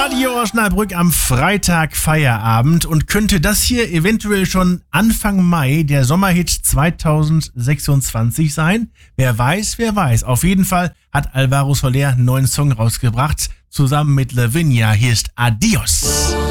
Radio Osnabrück am Freitag Feierabend und könnte das hier eventuell schon Anfang Mai der Sommerhit 2026 sein? Wer weiß, wer weiß. Auf jeden Fall hat Alvaro Soler einen neuen Song rausgebracht, zusammen mit Lavinia. Hier ist Adios.